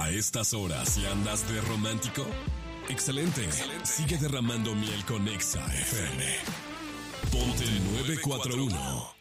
A estas horas, ¿y andas de romántico? Excelente. Sigue derramando miel con Exa FM. Ponte 941.